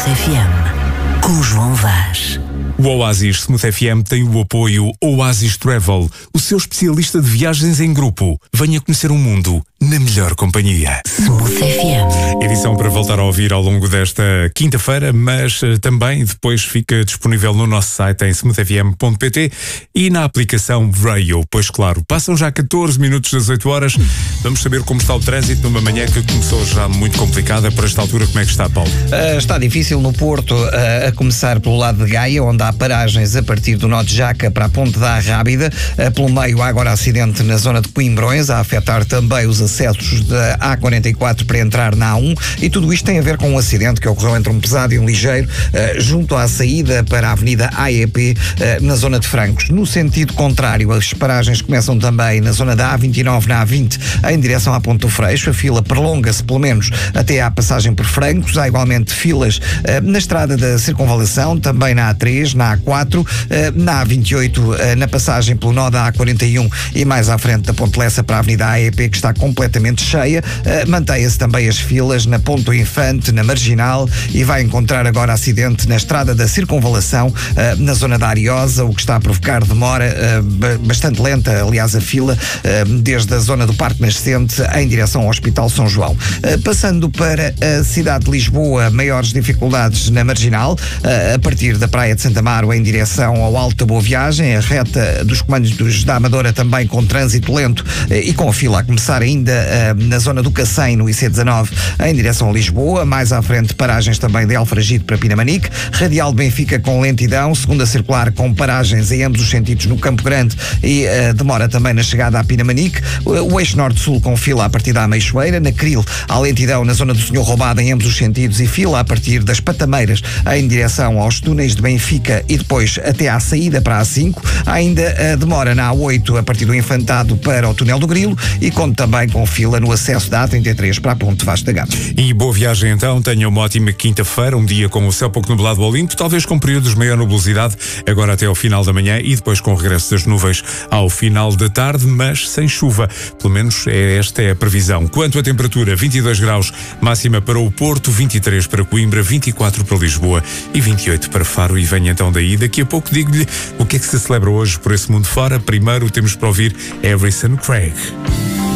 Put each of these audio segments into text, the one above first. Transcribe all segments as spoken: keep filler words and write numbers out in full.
F M, com João Vaz. O Oasis Smooth F M tem o apoio Oasis Travel, o seu especialista de viagens em grupo. Venha conhecer o mundo na melhor companhia. Smooth F M. Edição para voltar a ouvir ao longo desta quinta-feira, mas uh, também depois fica disponível no nosso site em smooth f m ponto p t e na aplicação Radio. Pois claro, passam já catorze minutos das oito horas. Vamos saber como está o trânsito numa manhã que começou já muito complicada. Por esta altura, como é que está, Paulo? Uh, está difícil no Porto, uh, a começar pelo lado de Gaia, onde há paragens a partir do nó de Jaca para a Ponte da Arrábida. Uh, pelo meio há agora acidente na zona de Coimbrões, a afetar também os acessos da A quarenta e quatro para entrar na A um, e tudo isto tem a ver com um acidente que ocorreu entre um pesado e um ligeiro uh, junto à saída para a Avenida A E P, uh, na zona de Francos. No sentido contrário, as paragens começam também na zona da A vinte e nove, na A vinte, em direção à Ponte do Freixo. A fila prolonga-se pelo menos até à passagem por Francos. Há igualmente filas uh, na estrada da Circunvalação, também na A três, na A quatro, uh, na A vinte e oito, uh, na passagem pelo nó da A quarenta e um e mais à frente da Ponte Lessa para a Avenida A E P, que está completamente cheia. Uh, Mantenha-se também as filas na Ponto Infante, na Marginal, e vai encontrar agora acidente na estrada da Circunvalação, uh, na zona da Ariosa, o que está a provocar demora uh, bastante lenta, aliás, a fila, uh, desde a zona do Parque Nascente em direção ao Hospital São João. Uh, passando para a cidade de Lisboa, maiores dificuldades na Marginal, uh, a partir da Praia de Santa Amaro em direção ao Alto da Boa Viagem, a reta dos comandos da Amadora também com trânsito lento uh, e com a fila a começar ainda uh, na zona do Cacém, no I C dezanove, em direção a Lisboa. Mais à frente, paragens também de Alfragide para Pinamanique, Radial de Benfica com lentidão, segunda circular com paragens em ambos os sentidos no Campo Grande e uh, demora também na chegada a Pinamanique, o, o eixo norte-sul com fila a partir da Ameixoeira, na Cril há lentidão na zona do Senhor Roubado em ambos os sentidos e fila a partir das Patameiras em direção aos túneis de Benfica e depois até à saída para a A cinco. Há ainda uh, demora na A oito a partir do Infantado para o Túnel do Grilo e conta também com fila no acesso da A trinta e três para a Ponte Vasta Gama. E boa viagem então, tenha uma ótima quinta-feira, um dia com o céu pouco nublado ao limpo, talvez com períodos de maior nubosidade, agora até ao final da manhã e depois com o regresso das nuvens ao final da tarde, mas sem chuva, pelo menos é, esta é a previsão. Quanto à temperatura, vinte e dois graus, máxima para o Porto, vinte e três para Coimbra, vinte e quatro para Lisboa e vinte e oito para Faro. E venha então daí, daqui a pouco digo-lhe o que é que se celebra hoje por esse mundo fora. Primeiro temos para ouvir Harrison Craig.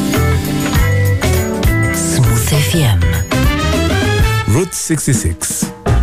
Smooth F M. Route sessenta e seis.